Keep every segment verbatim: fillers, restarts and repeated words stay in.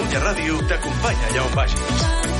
Catalunya Ràdio t'acompanya allà on vagis.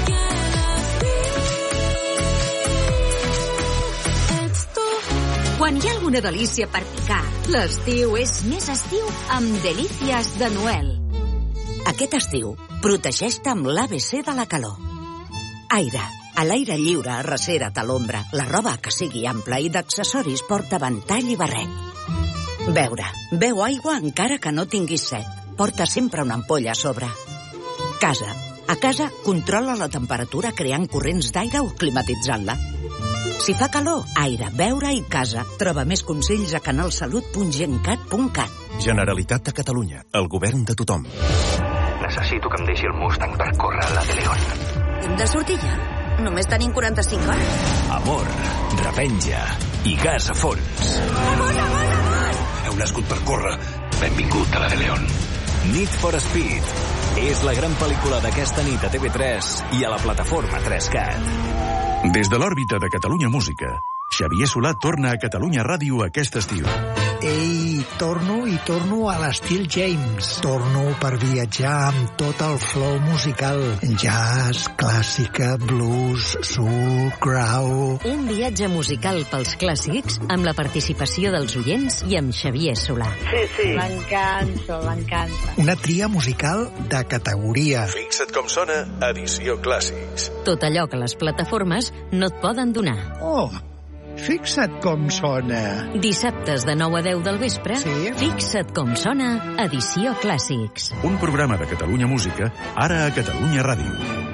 Quan hi ha alguna delícia per picar, l'estiu és més estiu amb Delícies de Noel. Aquest estiu, protegeix-te amb l'A B C de la calor. Aire. A l'aire lliure, arrecera't a l'ombra. La roba que sigui ampla i d'accessoris porta ventall i barret. Beure. Beu aigua encara que no tinguis set. Porta sempre una ampolla a sobre. Casa. A casa, controla la temperatura creant corrents d'aire o climatitzant-la. Si fa calor, aire, beure i casa. Troba més consells a canalsalut punt gencat punt cat. Generalitat de Catalunya. El govern de tothom. Necessito que em deixi el Mustang per córrer la de León. Hem de sortir ja? Només tenim quaranta-cinc hores. Amor, revenja i gas a fons. Amor, amor, amor! Heu nascut per córrer. Benvingut a la de León. Need for Speed. És la gran pel·lícula d'aquesta nit a T V tres i a la plataforma tres cat. Des de l'òrbita de Catalunya Música, Xavier Solà torna a Catalunya Ràdio aquest estiu. Ei, torno i torno a l'estil James. Torno per viatjar amb tot el flow musical. Jazz, clàssica, blues, soul, grau... Un viatge musical pels clàssics amb la participació dels oients i amb Xavier Solà. Sí, sí. M'encanta, m'encanta. Una tria musical de categoria. Fixa't com sona Edició Clàssics. Tot allò que les plataformes no et poden donar. Oh, fixa't com sona. Dissabtes de nou a deu del vespre, sí? Fixa't com sona Edició Clàssics. Un programa de Catalunya Música, ara a Catalunya Ràdio.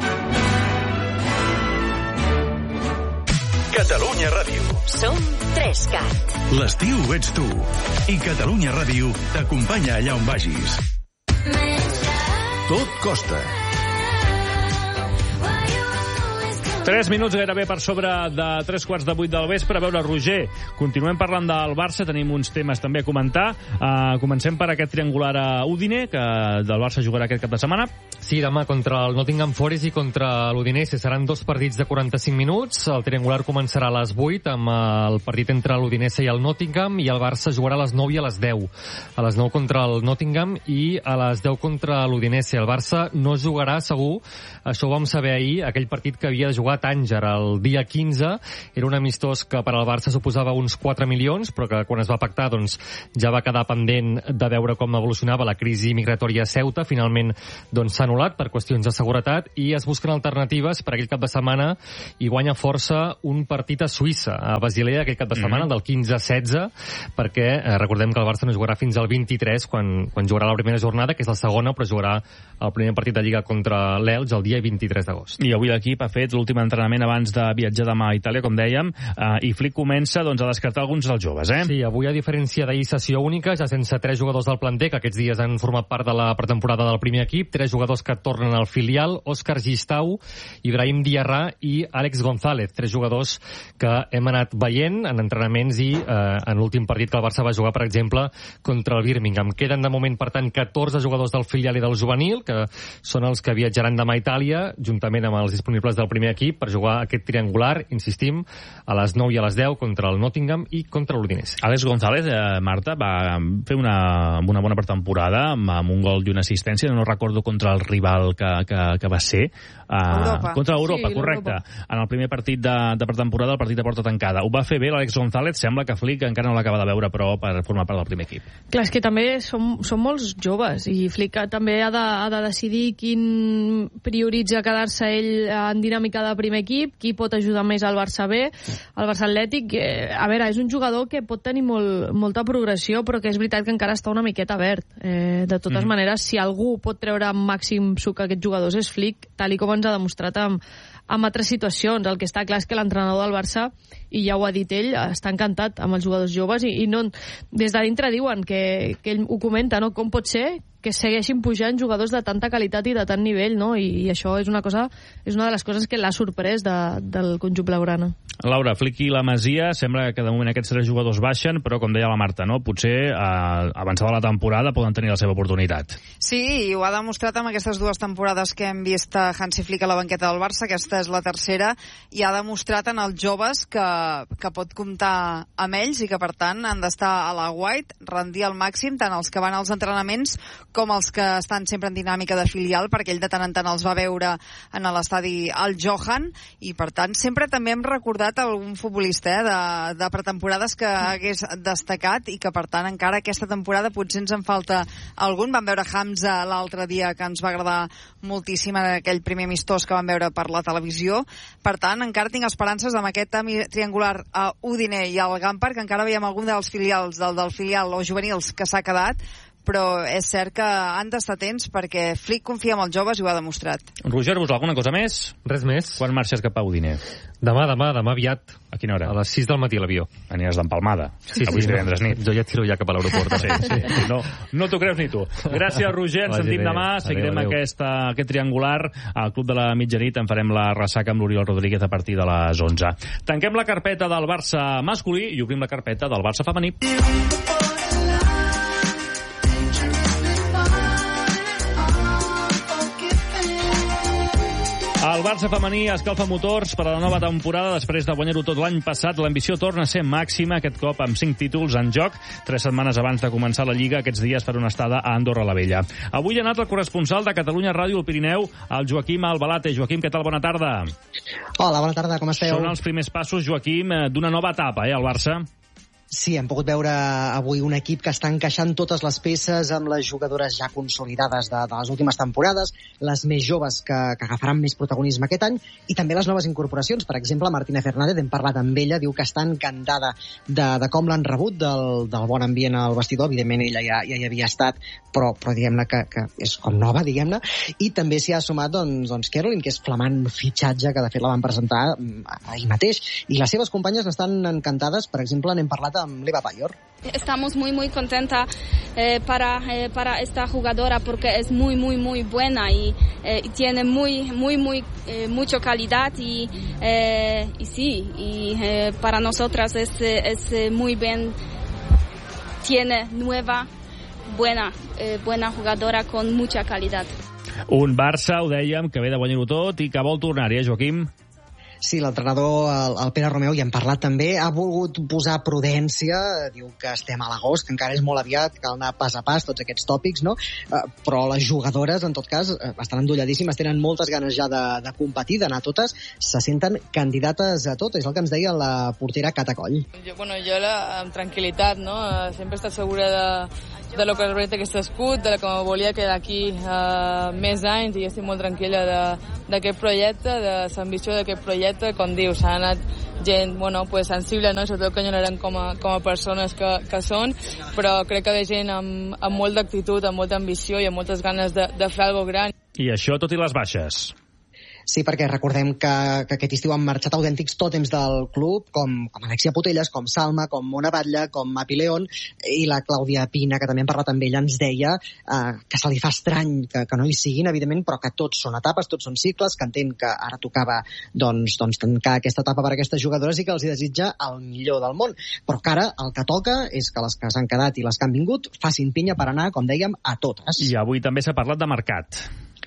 Catalunya Ràdio. Som tres cat. L'estiu ets tu. I Catalunya Ràdio t'acompanya allà on vagis. Tot costa. Tres minuts gairebé per sobre de tres quarts de vuit del vespre. A veure, Roger, continuem parlant del Barça, tenim uns temes també a comentar. Uh, comencem per aquest triangular a Udine, que del Barça jugarà aquest cap de setmana. Sí, demà contra el Nottingham Forest i contra l'Udinese. Seran dos partits de quaranta-cinc minuts. El triangular començarà a les vuit amb el partit entre l'Udinese i el Nottingham, i el Barça jugarà a les nou i a les deu. A les nou contra el Nottingham i a les deu contra l'Udinese. El Barça no jugarà segur, això ho vam saber ahir, aquell partit que havia de jugar Tànger el dia quinze. Era un amistós que per al Barça suposava uns quatre milions, però que quan es va pactar doncs, ja va quedar pendent de veure com evolucionava la crisi migratòria a Ceuta. Finalment doncs, s'ha anul·lat per qüestions de seguretat i es busquen alternatives per aquell cap de setmana, i guanya força un partit a Suïssa, a Basilea, aquell cap de setmana, mm-hmm. del quinze a setze, perquè eh, recordem que el Barça no jugarà fins al vint-i-tres, quan, quan jugarà la primera jornada, que és la segona, però jugarà el primer partit de Lliga contra l'Elx el dia vint-i-tres d'agost. I avui l'equip ha fet l'últim entrenament abans de viatjar demà a Itàlia, com dèiem, eh, i Flick comença doncs, a descartar alguns dels joves. Eh? Sí, avui, a diferència d'ahir, sessió única, ja sense tres jugadors del planter, que aquests dies han format part de la pretemporada del primer equip, tres jugadors que tornen al filial: Òscar Gistau, Ibrahim Diarra i Àlex González, tres jugadors que hem anat veient en entrenaments i eh, en l'últim partit que el Barça va jugar, per exemple, contra el Birmingham. Queden de moment, per tant, catorze jugadors del filial i del juvenil, que són els que viatjaran demà a Itàlia, juntament amb els disponibles del primer equip, per jugar aquest triangular, insistim, a les nou i a les deu contra el Nottingham i contra l'Udinese. Àlex González, eh, Marta, va fer una, una bona pretemporada amb, amb un gol i una assistència, no recordo contra el rival que, que, que va ser. Uh, Europa. Contra Europa, sí, correcte. Europa. En el primer partit de, de pretemporada, el partit de porta tancada. Ho va fer bé l'Àlex González, sembla que Flick encara no l'acaba de veure, però per formar part del primer equip. Clar, és que també som, som molts joves, i Flick també ha de, ha de decidir quin prioritza quedar-se ell en dinàmica de primer equip, qui pot ajudar més al Barça B, al Barça Atlètic. Eh, a veure, és un jugador que pot tenir molt, molta progressió, però que és veritat que encara està una miqueta verd. Eh, de totes mm. maneres, si algú pot treure màxim suc a aquests jugadors és Flick, tal i com ens ha demostrat amb, amb altres situacions. El que està clar és que l'entrenador del Barça, i ja ho ha dit ell, està encantat amb els jugadors joves, i, i no, des de dintre diuen que, que ell ho comenta, no? Com pot ser que segueixin pujant jugadors de tanta qualitat i de tant nivell, no? I, i això és una cosa, és una de les coses que l'ha sorprès de, del conjunt blaugrana. Laura, Flick i la Masia, sembla que de moment aquests tres jugadors baixen, però com deia la Marta, no? Potser eh, avançada la temporada poden tenir la seva oportunitat. Sí, i ho ha demostrat amb aquestes dues temporades que hem vist a Hansi Flick a la banqueta del Barça. Aquesta és la tercera, i ha demostrat en els joves que, que pot comptar amb ells i que per tant han d'estar a la White, rendir al màxim tant els que van als entrenaments com els que estan sempre en dinàmica de filial, perquè ell de tant en tant els va veure en l'estadi al Johan, i per tant sempre també hem recordat algun futbolista eh, de, de pretemporades que hagués destacat i que per tant encara aquesta temporada potser ens en falta algun. Vam veure Hamza l'altre dia, que ens va agradar moltíssim en aquell primer amistós que vam veure per la televisió. Per tant, encara tinc esperances amb aquest triangular a Udine i al Gampar, que encara veiem algun dels filials del, del filial o juvenils que s'ha quedat, però és cert que han d'estar atents perquè Flick confia en els joves i ho ha demostrat. Roger, vos alguna cosa més? Res més. Quan marxes cap a Udine? Demà, demà, demà aviat. A quina hora? A les sis del matí a l'avió. Aniràs d'empalmada. Sí, avui sí, divendres nit. Jo ja tiro ja cap a l'aeroport. Sí, sí. No, no t'ho creus ni tu. Gràcies, Roger. Ens sentim demà. Seguirem adeu, adeu. Aquesta, aquest triangular al Club de la Mitjanit. En farem la ressaca amb l'Oriol Rodríguez a partir de les onze. Tanquem la carpeta del Barça masculí i obrim la carpeta del Barça femení. El Barça femení escalfa motors per a la nova temporada. Després de guanyar-ho tot l'any passat, l'ambició torna a ser màxima, aquest cop amb cinc títols en joc, tres setmanes abans de començar la Lliga, aquests dies per una estada a Andorra la Vella. Avui ha anat el corresponsal de Catalunya Ràdio al Pirineu, el Joaquim Albalate. Joaquim, què tal? Bona tarda. Hola, bona tarda, com esteu? Són els primers passos, Joaquim, d'una nova etapa, eh, al Barça? Sí, hem pogut veure avui un equip que està encaixant totes les peces amb les jugadores ja consolidades de, de les últimes temporades, les més joves que, que agafaran més protagonisme aquest any, i també les noves incorporacions. Per exemple, Martina Fernández, hem parlat amb ella, diu que està encantada de, de com l'han rebut, del, del bon ambient al vestidor. Evidentment, ella ja, ja hi havia estat, però, però diguem-ne que, que és com nova, diguem-ne. I també s'hi ha sumat doncs, doncs Caroline, que és flamant fitxatge, que de fet la van presentar ahir mateix. I les seves companyes estan encantades. Per exemple, n'hem parlat amb Leva Payor. Estamos muy muy contenta eh, para eh, para esta jugadora porque es muy muy muy buena y, eh, y tiene muy muy muy eh, mucha calidad y eh, y sí y eh, para nosotras es es muy bien, tiene nueva buena eh, buena jugadora con mucha calidad. Un Barça, ho dèiem, que ve de guanyar-ho tot i que vol tornar-hi, eh, Joaquim? Sí, l'entrenador, el, el Pere Romeu, ja hem parlat també, ha volgut posar prudència, diu que estem a l'agost, que encara és molt aviat, cal anar pas a pas, tots aquests tòpics, no? Uh, però les jugadores, en tot cas, estan endolladíssimes, tenen moltes ganes ja de, de competir, d'anar totes, se senten candidates a tot, és el que ens deia la portera Cata Coll. Jo, bueno, jo la, amb tranquil·litat, no? Sempre he estat segura de, de lo que representa aquest escut, de la que volia quedar aquí uh, més anys, i estic molt tranquil·la d'aquest projecte, de l'ambició d'aquest projecte. Com dius, ha anat gent bueno, pues, sensible, no? Sobretot que enyorarem com a, com a persones que, que són, però crec que ve gent amb, amb molta actitud, amb molta ambició i amb moltes ganes de, de fer alguna gran. I això tot i les baixes. Sí, perquè recordem que, que aquest estiu han marxat autèntics tòtems del club, com, com Alexia Putellas, com Salma, com Mona Batlle, com Mapi León, i la Clàudia Pina, que també hem parlat amb ella, ens deia eh, que se li fa estrany que, que no hi siguin, evidentment, però que tots són etapes, tots són cicles, que entén que ara tocava doncs, doncs, tancar aquesta etapa per a aquestes jugadores i que els hi desitja el millor del món. Però que ara el que toca és que les que s'han quedat i les que han vingut facin pinya per anar, com dèiem, a totes. I avui també s'ha parlat de mercat.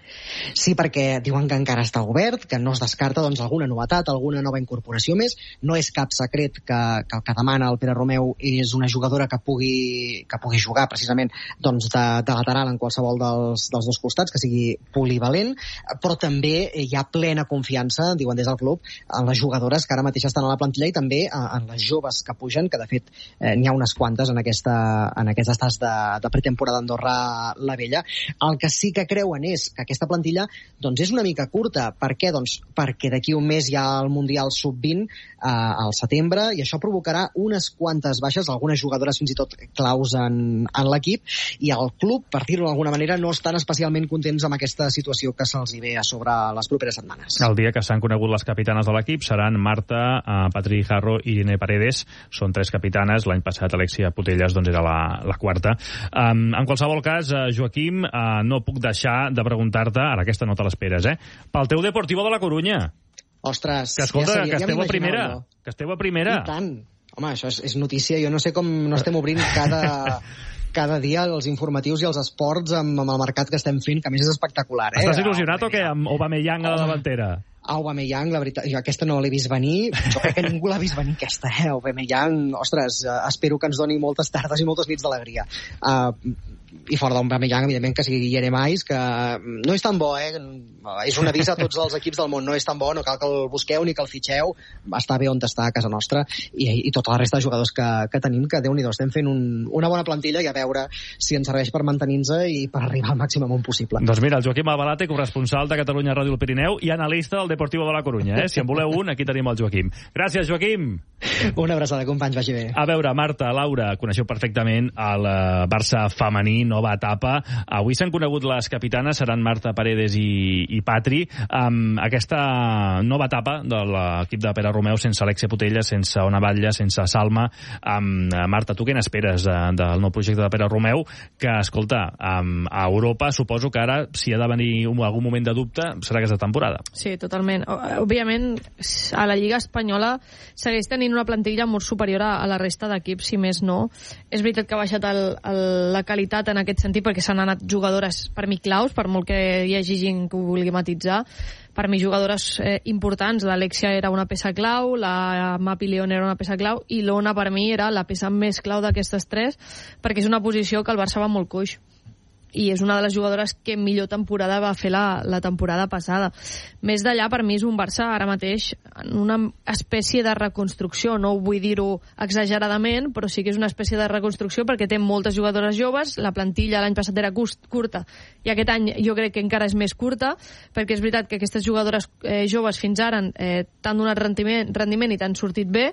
Sí, perquè diuen que encara està obert, que no es descarta doncs, alguna novetat, alguna nova incorporació més. No és cap secret que, que el que demana el Pere Romeu és una jugadora que pugui, que pugui jugar precisament doncs, de, de lateral en qualsevol dels, dels dos costats, que sigui polivalent, però també hi ha plena confiança, diuen des del club, en les jugadores que ara mateix estan a la plantilla i també en les joves que pugen, que de fet eh, n'hi ha unes quantes en, aquesta, en aquests estats de, de pretemporada d'Andorra la Vella. El que sí que creuen és que aquesta plantilla doncs és una mica curta. Per què? Doncs perquè d'aquí un mes hi ha el Mundial sub vint eh, al setembre i això provocarà unes quantes baixes, algunes jugadores fins i tot claus en, en l'equip, i el club, per dir-ho d'alguna manera, no estan especialment contents amb aquesta situació que se'ls hi ve a sobre les properes setmanes. El dia que s'han conegut les capitanes de l'equip seran Marta, eh, Patri Jarro i Irene Paredes. Són tres capitanes. L'any passat Alexia Putellas doncs, era la, la quarta. Um, en qualsevol cas, eh, Joaquim, eh, no puc deixar de preguntar-te, ara aquesta no te l'esperes, eh? Pel teu Deportivo de la Corunya. Ostres, que, escolta, ja sabia, que esteu ja a primera. Jo. Que esteu a primera. I tant. Home, això és, és notícia. Jo no sé com no estem obrint cada, cada dia els informatius i els esports amb, amb el mercat que estem fent, que a més és espectacular. Eh? Estàs il·lusionat o què amb Aubameyang a la davantera? Aubameyang, la veritat, jo aquesta no l'he vist venir, jo crec que ningú l'ha vist venir aquesta, eh? Aubameyang, ostres, espero que ens doni moltes tardes i moltes nits d'alegria. Uh, i fora d'Aubameyang, evidentment, que sigui Yeremais, que no és tan bo, eh? És un avís a tots els equips del món, no és tan bo, no cal que el busqueu ni que el fitxeu, està bé on està a casa nostra, i, i tota la resta de jugadors que, que tenim, que Déu-n'hi-do, estem fent un, una bona plantilla i a veure si ens serveix per mantenir-nos i per arribar al màxim amunt possible. Doncs mira, el Joaquim Albalate, corresponsal de Catalunya Ràdio al Pirineu i analista del Deportivo de la Corunya, eh? Si en voleu un, aquí tenim el Joaquim. Gràcies, Joaquim! Una abraçada, companys, vagi bé. A veure, Marta, Laura, coneixeu perfectament el Barça femení, nova etapa. Avui s'han conegut les capitanes, seran Marta Paredes i, i Patri, amb aquesta nova etapa de l'equip de Pere Romeu, sense Alexia Putellas, sense Ona Batlle, sense Salma. Um, Marta, tu què n'esperes de, del nou projecte de Pere Romeu? Que, escolta, um, a Europa suposo que ara, si ha de venir un, algun moment de dubte, serà aquesta temporada. Sí, totalment. Òbviament, a la Lliga Espanyola segueix tenint una plantilla molt superior a, a la resta d'equips, si més no. És veritat que ha baixat el, el, la qualitat en aquest sentit, perquè s'han anat jugadores, per mi, claus, per molt que hi hagi gent que ho vulgui matitzar. Per mi, jugadores eh, importants. L'Alexia era una peça clau, la Mapi León era una peça clau, i l'Ona, per mi, era la peça més clau d'aquestes tres, perquè és una posició que el Barça va molt coix. I és una de les jugadores que millor temporada va fer la, la temporada passada. Més d'allà, per mi, és un Barça ara mateix en una espècie de reconstrucció. No vull dir-ho exageradament, però sí que és una espècie de reconstrucció perquè té moltes jugadores joves, la plantilla l'any passat era curta i aquest any jo crec que encara és més curta, perquè és veritat que aquestes jugadores eh, joves fins ara eh, t'han donat rendiment, rendiment i t'han sortit bé,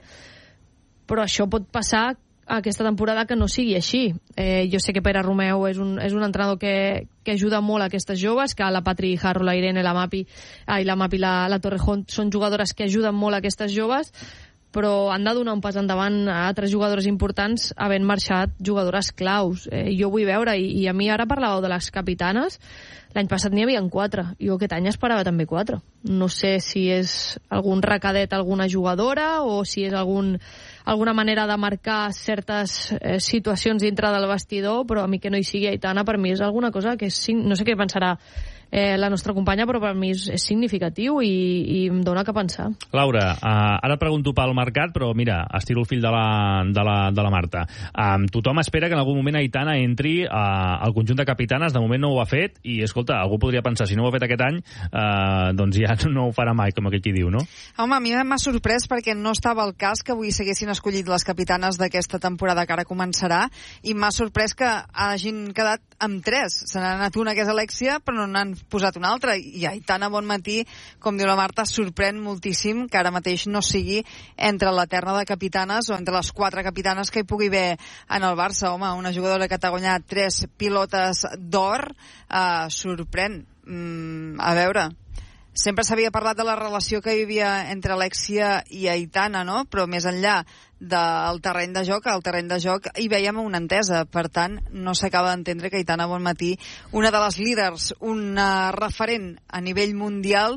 però això pot passar aquesta temporada que no sigui així. Eh, jo sé que Pere Romeu és un, és un entrenador que, que ajuda molt a aquestes joves, que la Patri Harro, la Irene, la Mapi ah, i la Mapi la, la Torrejón són jugadores que ajuden molt a aquestes joves, però han de donar un pas endavant a altres jugadores importants havent marxat jugadores claus. Eh, jo vull veure, i, i a mi ara parlàveu de les capitanes, l'any passat n'hi havia quatre, jo aquest any esperava també quatre. No sé si és algun recadet a alguna jugadora o si és algun alguna manera de marcar certes eh, situacions dintre del vestidor, però a mi que no hi sigui Aitana, per mi és alguna cosa que és, no sé què pensarà eh, la nostra companya, però per mi és, és significatiu i, i em dona que pensar. Laura, uh, ara et pregunto pel mercat, però mira, estiro el fil de la, de la, de la Marta. Um, tothom espera que en algun moment Aitana entri uh, al conjunt de capitanes, de moment no ho ha fet, i escolta, algú podria pensar, si no ho ha fet aquest any, uh, doncs ja no ho farà mai, com aquell qui diu, no? Home, a mi m'ha sorprès perquè no estava el cas que avui s'haguessin escollit les capitanes d'aquesta temporada que ara començarà, i m'ha sorprès que hagin quedat amb tres. Se n'ha anat una, que és Alexia, però no n'han posat una altra, i Aitana Bonmatí, com diu la Marta, sorprèn moltíssim que ara mateix no sigui entre la terna de capitanes o entre les quatre capitanes que hi pugui haver en el Barça. Home, una jugadora que t'ha guanyat tres pilotes d'or, eh, sorprèn. Mm, a veure, sempre s'havia parlat de la relació que hi havia entre Alexia i Aitana, no? Però més enllà del terreny de joc, al terreny de joc hi veiem una entesa, per tant no s'acaba d'entendre que Aitana Bonmatí, una de les líders, una referent a nivell mundial,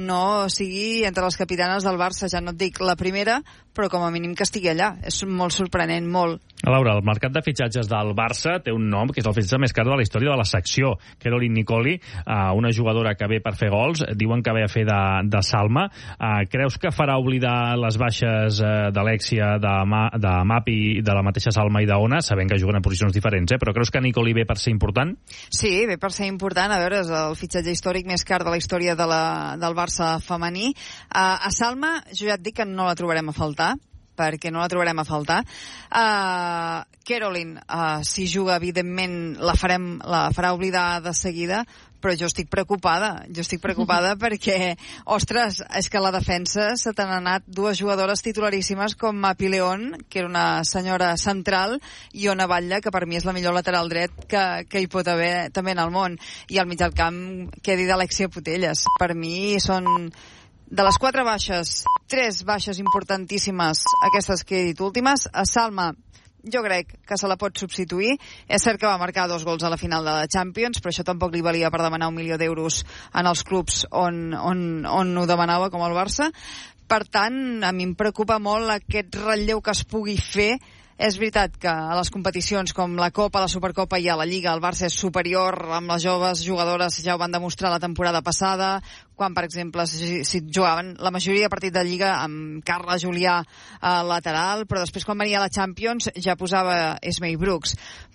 no sigui entre les capitanes del Barça. Ja no et dic la primera, però com a mínim que estigui allà. És molt sorprenent, molt. Laura, el mercat de fitxatges del Barça té un nom que és el fitxatge més car de la història de la secció, Caroline Nicoli, una jugadora que ve per fer gols, diuen que ve a fer de, de Salma. Creus que farà oblidar les baixes d'Alexia, de, Ma, de Mapi, de la mateixa Salma i d'Ona, sabent que juguen en posicions diferents, eh? Però creus que Nicoli ve per ser important? Sí, ve per ser important. A veure, és el fitxatge històric més car de la història de la, del Barça femení. Uh, a Salma, jo ja et dic que no la trobarem a faltar, perquè no la trobarem a faltar. Uh, Caroline, uh, si juga, evidentment, la, farem, la farà oblidar de seguida, però jo estic preocupada. Jo estic preocupada perquè, ostres, és que a la defensa se t'han anat dues jugadores titularíssimes com Mapi León, que era una senyora central, i Ona Batlle, que per mi és la millor lateral dret que, que hi pot haver també en el món. I al mig del camp, què dir d'Alexia Putellas? Per mi són... De les quatre baixes, tres baixes importantíssimes, aquestes que he dit últimes. A Salma, jo crec que se la pot substituir. És cert que va marcar dos gols a la final de la Champions, però això tampoc li valia per demanar un milió d'euros en els clubs on, on, on ho demanava, com el Barça. Per tant, a mi em preocupa molt aquest relleu que es pugui fer. És veritat que a les competicions com la Copa, la Supercopa i a la Lliga el Barça és superior amb les joves jugadores, ja ho van demostrar la temporada passada, quan, per exemple, si, si jugaven la majoria de partit de Lliga amb Carla Julià a lateral, però després quan venia a la Champions ja posava Esmei Brooks.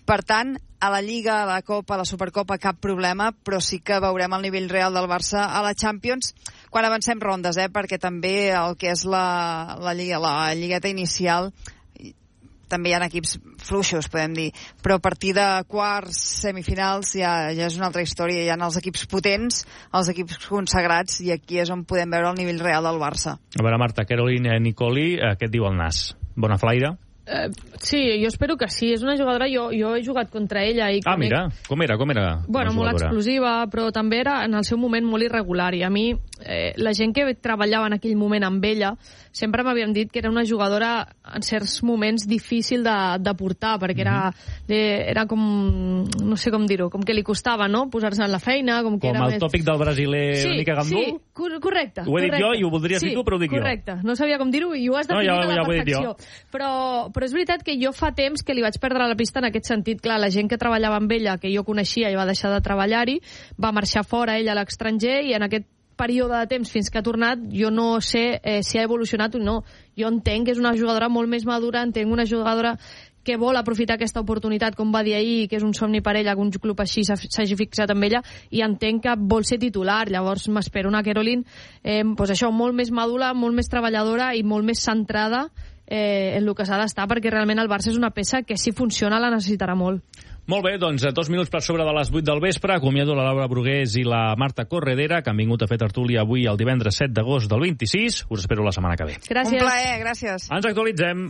Per tant, a la Lliga, a la Copa, a la Supercopa, cap problema, però sí que veurem el nivell real del Barça a la Champions quan avancem rondes, eh? Perquè també el que és la, la, lliga, la lligueta inicial també hi ha equips fluixos, podem dir, però a partir de quarts, semifinals, ja, ja és una altra història. Hi ha els equips potents, els equips consagrats, i aquí és on podem veure el nivell real del Barça. A veure, Marta, Caroline Nicoli, eh, què et diu el Nas? Bona flaire? Eh, sí, jo espero que sí. És una jugadora, jo, jo he jugat contra ella. I ah, mira, com era? Com era bueno, molt explosiva, però també era en el seu moment molt irregular. I a mi, eh, la gent que treballava en aquell moment amb ella, sempre m'havien dit que era una jugadora en certs moments difícil de, de portar, perquè era, mm-hmm. era com, no sé com dir-ho, com que li costava, no?, posar-se en la feina. Com, que com era el més... tòpic del brasiler sí, Nica Gandul? Sí, cor correcte. Ho he correcte. dit jo i ho voldries sí, dir tu, però ho dic correcte. jo. No sabia com dir-ho i ho has definit no, ja, a la ja perfecció. Però, però és veritat que jo fa temps que li vaig perdre la pista en aquest sentit. Clar, la gent que treballava amb ella, que jo coneixia i va deixar de treballar-hi, va marxar fora ella a l'estranger, i en aquest període de temps fins que ha tornat jo no sé eh, si ha evolucionat o no. Jo entenc que és una jugadora molt més madura, entenc una jugadora que vol aprofitar aquesta oportunitat, com va dir ahir, que és un somni per ella, que un club així s'hagi fixat amb ella, i entenc que vol ser titular. Llavors m'espero una Caroline eh, pues això, molt més madura, molt més treballadora i molt més centrada eh, en el que s'ha d'estar, perquè realment el Barça és una peça que, si funciona, la necessitarà molt. Molt bé, doncs dos minuts per sobre de les vuit del vespre. Acomiado la Laura Brugués i la Marta Corredera, que han vingut a fer tertúlia avui el divendres set d'agost del vint-i-sis. Us espero la setmana que ve. Gràcies. Un plaer, gràcies. Ens actualitzem.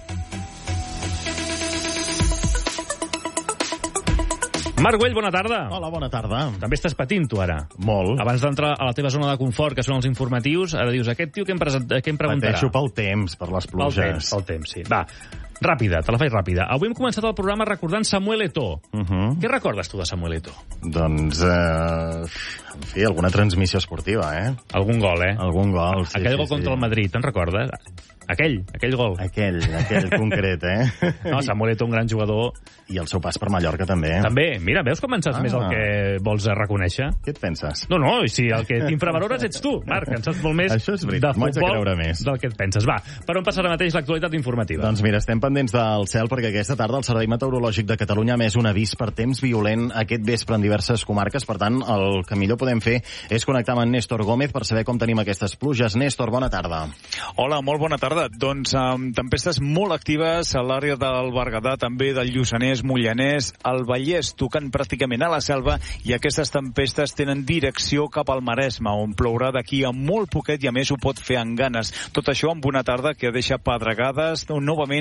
Marc Güell, bona tarda. Hola, bona tarda. També estàs patint, tu, ara. Molt. Abans d'entrar a la teva zona de confort, que són els informatius, ara dius, aquest tio què em, què em preguntarà? Pateixo pel temps, per les pluges. Pel temps, pel temps, sí. Va, ràpida, te la faig ràpida. Avui hem començat el programa recordant Samuel Eto'o. Uh -huh. Què recordes tu de Samuel Eto'o? Doncs, eh, en fi, alguna transmissió esportiva, eh? Algun gol, eh? Algun gol, sí. Aquell sí, gol sí. contra el Madrid, te'n recordes? Aquell, aquell gol. Aquell, aquell concret, eh? No, Samuel Eto'o, un gran jugador. I el seu pas per Mallorca, també. També. Mira, veus com en saps ah. més el que vols reconèixer? Què et penses? No, no, si el que t'infravalores ets tu, Marc, en saps molt més Això és veritat, de futbol de més. del que et penses. Va, per on passa ara mateix l'actualitat informativa? Doncs mira, estem pendents del cel, perquè aquesta tarda el Servei Meteorològic de Catalunya ha emès un avís per temps violent aquest vespre en diverses comarques. Per tant, el que millor podem fer és connectar amb en Néstor Gómez per saber com tenim aquestes pluges. Néstor, bona tarda. Hola, molt bona tarda. Doncs amb tempestes molt actives a l'àrea del Berguedà, també del Lluçanès, Mollanès, el Vallès tocant pràcticament a la selva, i aquestes tempestes tenen direcció cap al Maresme, on plourà d'aquí a molt poquet, i a més ho pot fer amb ganes. Tot això amb una tarda que deixa pedregades novament